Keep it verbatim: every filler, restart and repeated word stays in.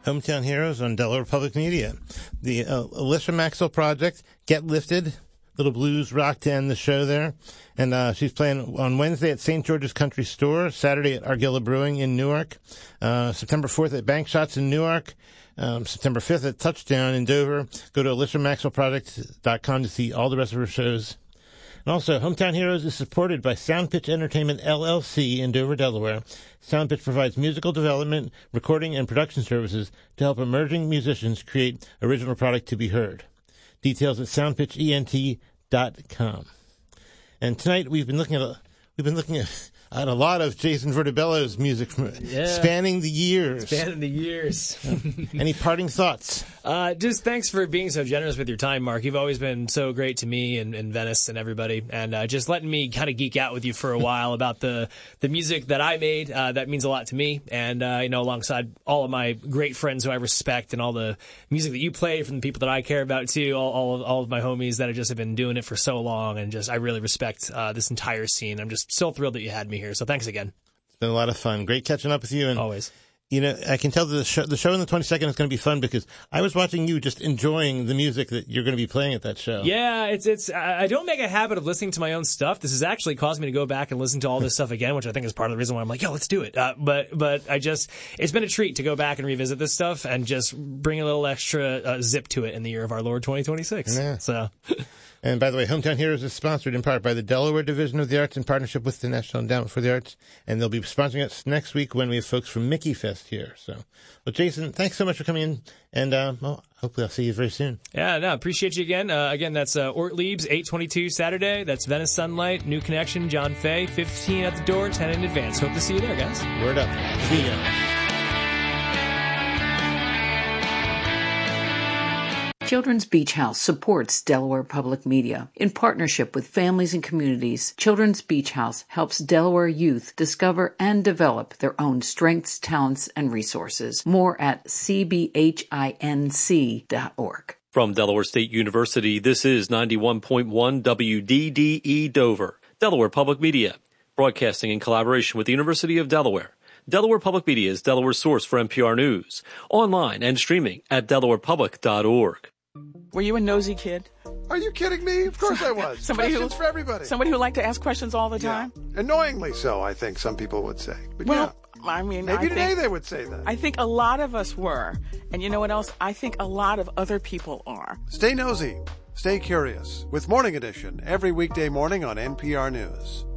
Hometown Heroes on Delaware Public Media. The uh, Alyssa Maxwell Project, Get Lifted, little blues rock to end the show there. And uh, she's playing on Wednesday at Saint George's Country Store, Saturday at Argilla Brewing in Newark, uh, September fourth at Bank Shots in Newark, um, September fifth at Touchdown in Dover. Go to alyssa maxwell project dot com to see all the rest of her shows. And also, Hometown Heroes is supported by Soundpitch Entertainment, L L C in Dover, Delaware. Soundpitch provides musical development, recording, and production services to help emerging musicians create original product to be heard. Details at soundpitch ent dot com. And tonight we've been looking at a, we've been looking at, at a lot of Jason Vertibello's music from, yeah. spanning the years. Spanning the years. Any parting thoughts? Uh, just thanks for being so generous with your time, Mark. You've always been so great to me and, and Venice and everybody, and uh, just letting me kind of geek out with you for a while about the the music that I made. Uh, that means a lot to me, and uh, you know, alongside all of my great friends who I respect, and all the music that you play from the people that I care about too. All all of, all of my homies that have just have been doing it for so long, and just I really respect uh, this entire scene. I'm just so thrilled that you had me here. So thanks again. It's been a lot of fun. Great catching up with you, and always. You know, I can tell that the show, the show on the twenty-second is going to be fun because I was watching you just enjoying the music that you're going to be playing at that show. Yeah, it's it's. I don't make a habit of listening to my own stuff. This has actually caused me to go back and listen to all this stuff again, which I think is part of the reason why I'm like, yo, let's do it. Uh, but but I just, it's been a treat to go back and revisit this stuff and just bring a little extra uh, zip to it in the year of our Lord twenty twenty-six. Yeah. So. And by the way, Hometown Heroes is sponsored in part by the Delaware Division of the Arts in partnership with the National Endowment for the Arts. And they'll be sponsoring us next week when we have folks from Mickey Fest here. So, well, Jason, thanks so much for coming in. And, uh, well, hopefully I'll see you very soon. Yeah, no, appreciate you again. Uh, again, that's uh, Ortlieb's, eight twenty-two Saturday. That's Venice Sunlight, New Connection, John Fay, fifteen at the door, ten in advance. Hope to see you there, guys. Word up. See ya. Children's Beach House supports Delaware Public Media. In partnership with families and communities, Children's Beach House helps Delaware youth discover and develop their own strengths, talents, and resources. More at c b h i n c dot org. From Delaware State University, this is ninety-one point one W D D E Dover, Delaware Public Media, broadcasting in collaboration with the University of Delaware. Delaware Public Media is Delaware's source for N P R News, online and streaming at delaware public dot org. Were you a nosy kid? Are you kidding me? Of course I was. Somebody questions who, for everybody. Somebody who liked to ask questions all the time? Yeah. Annoyingly so, I think some people would say. But well, yeah. I mean, maybe I today think, they would say that. I think a lot of us were. And you know what else? I think a lot of other people are. Stay nosy. Stay curious with Morning Edition every weekday morning on N P R News.